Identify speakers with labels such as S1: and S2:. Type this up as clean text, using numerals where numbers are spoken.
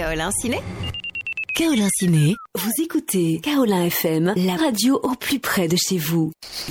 S1: Kaolin Ciné.
S2: Kaolin Ciné, vous écoutez Kaolin FM, la radio au plus près de chez vous.